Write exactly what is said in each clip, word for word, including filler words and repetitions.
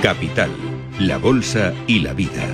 Capital, la bolsa y la vida.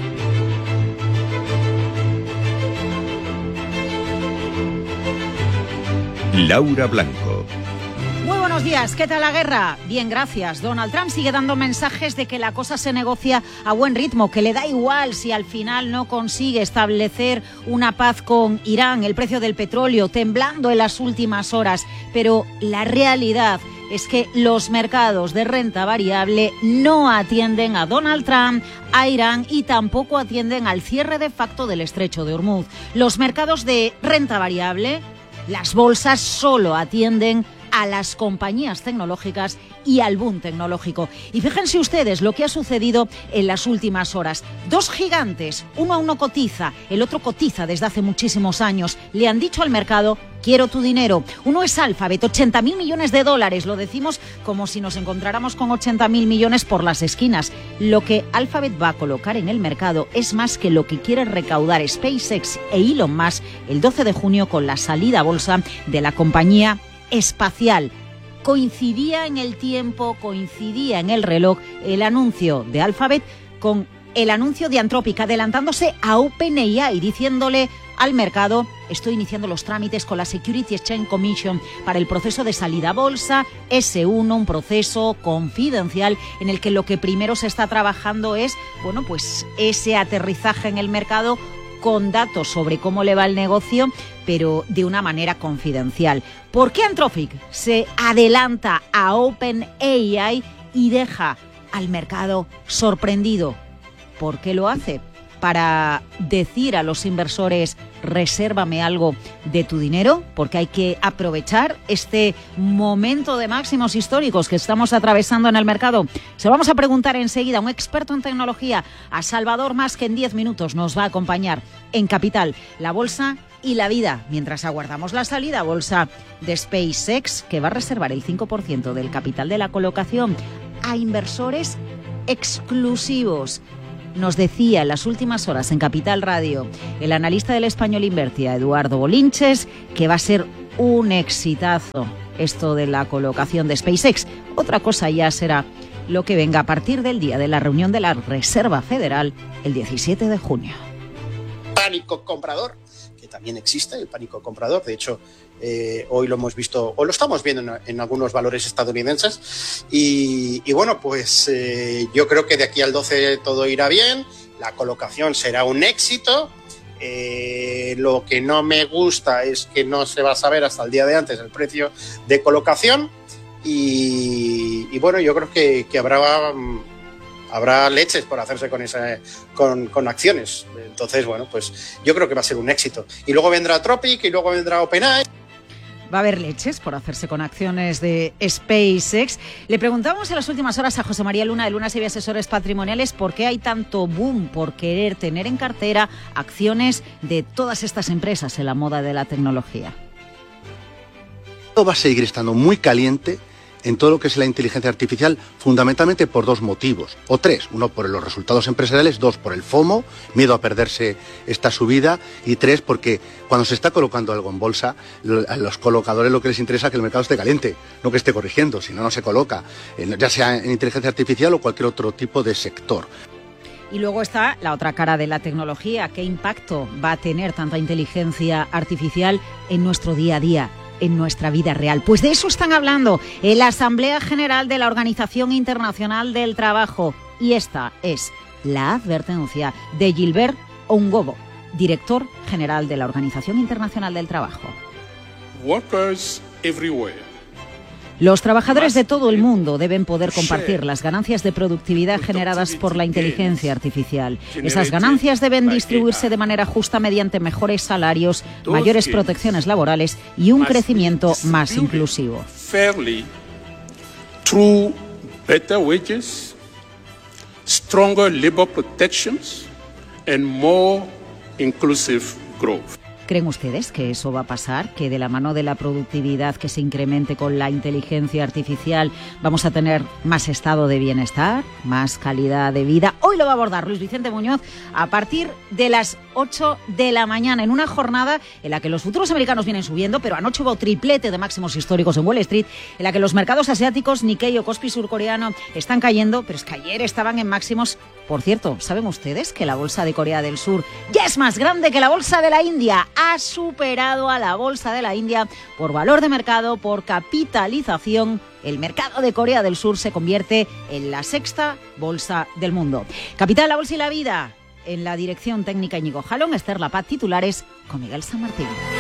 Laura Blanco. Muy buenos días, ¿qué tal la guerra? Bien, gracias. Donald Trump sigue dando mensajes de que la cosa se negocia a buen ritmo, que le da igual si al final no consigue establecer una paz con Irán, el precio del petróleo temblando en las últimas horas. Pero la realidad es que los mercados de renta variable no atienden a Donald Trump, a Irán y tampoco atienden al cierre de facto del estrecho de Hormuz. Los mercados de renta variable, las bolsas, solo atienden a las compañías tecnológicas y al boom tecnológico. Y fíjense ustedes lo que ha sucedido en las últimas horas. Dos gigantes, uno a uno cotiza, el otro cotiza desde hace muchísimos años. Le han dicho al mercado: quiero tu dinero. Uno es Alphabet, ochenta mil millones de dólares. Lo decimos como si nos encontráramos con ochenta mil millones por las esquinas. Lo que Alphabet va a colocar en el mercado es más que lo que quiere recaudar SpaceX e Elon Musk el doce de junio con la salida a bolsa de la compañía espacial. Coincidía en el tiempo, coincidía en el reloj el anuncio de Alphabet con el anuncio de Anthropic, adelantándose a OpenAI, diciéndole al mercado: estoy iniciando los trámites con la Securities Exchange Commission para el proceso de salida a bolsa, ese uno, un proceso confidencial en el que lo que primero se está trabajando es, bueno, pues ese aterrizaje en el mercado con datos sobre cómo le va el negocio, pero de una manera confidencial. ¿Por qué Anthropic se adelanta a OpenAI y deja al mercado sorprendido? ¿Por qué lo hace? Para decir a los inversores: resérvame algo de tu dinero, porque hay que aprovechar este momento de máximos históricos que estamos atravesando en el mercado. Se lo vamos a preguntar enseguida a un experto en tecnología, a Salvador Mas, que en diez minutos nos va a acompañar en Capital, la bolsa y la vida, mientras aguardamos la salida a bolsa de SpaceX, que va a reservar el cinco por ciento del capital de la colocación a inversores exclusivos. Nos decía en las últimas horas en Capital Radio el analista del Español Invertia, Eduardo Bolinches, que va a ser un exitazo esto de la colocación de SpaceX. Otra cosa ya será lo que venga a partir del día de la reunión de la Reserva Federal el diecisiete de junio. Pánico comprador, que también existe el pánico comprador. De hecho, eh, hoy lo hemos visto, o lo estamos viendo en, en algunos valores estadounidenses. Y, y bueno, pues eh, yo creo que de aquí al doce todo irá bien, la colocación será un éxito. Eh, lo que no me gusta es que no se va a saber hasta el día de antes el precio de colocación. Y, y bueno, yo creo que, que habrá... Habrá leches por hacerse con, esa, con, con acciones. Entonces, bueno, pues yo creo que va a ser un éxito. Y luego vendrá Anthropic y luego vendrá OpenAI. Va a haber leches por hacerse con acciones de SpaceX. Le preguntamos en las últimas horas a José María Luna de Luna Sevilla Asesores Patrimoniales por qué hay tanto boom por querer tener en cartera acciones de todas estas empresas en la moda de la tecnología. Todo va a seguir estando muy caliente en todo lo que es la inteligencia artificial, fundamentalmente por dos motivos, o tres. Uno, por los resultados empresariales; dos, por el FOMO, miedo a perderse esta subida; y tres, porque cuando se está colocando algo en bolsa, a los colocadores lo que les interesa es que el mercado esté caliente, no que esté corrigiendo, si no, no se coloca, ya sea en inteligencia artificial o cualquier otro tipo de sector. Y luego está la otra cara de la tecnología. ¿Qué impacto va a tener tanta inteligencia artificial en nuestro día a día, en nuestra vida real? Pues de eso están hablando en la Asamblea General de la Organización Internacional del Trabajo. Y esta es la advertencia de Gilbert Ongobo, director general de la Organización Internacional del Trabajo. Workers everywhere. Los trabajadores de todo el mundo deben poder compartir las ganancias de productividad generadas por la inteligencia artificial. Esas ganancias deben distribuirse de manera justa mediante mejores salarios, mayores protecciones laborales y un crecimiento más inclusivo. Fairly, through better wages, stronger labor protections and more inclusive growth. ¿Creen ustedes que eso va a pasar? ¿Que de la mano de la productividad que se incremente con la inteligencia artificial vamos a tener más estado de bienestar, más calidad de vida? Hoy lo va a abordar Luis Vicente Muñoz a partir de las ocho de la mañana, en una jornada en la que los futuros americanos vienen subiendo, pero anoche hubo triplete de máximos históricos en Wall Street, en la que los mercados asiáticos, Nikkei o Kospi surcoreano, están cayendo, pero es que ayer estaban en máximos. Por cierto, ¿saben ustedes que la bolsa de Corea del Sur ya es más grande que la bolsa de la India? Ha superado a la bolsa de la India por valor de mercado, por capitalización. El mercado de Corea del Sur se convierte en la sexta bolsa del mundo. Capital, la bolsa y la vida. En la dirección técnica Íñigo Jalón, Esther Lapaz, titulares con Miguel San Martín.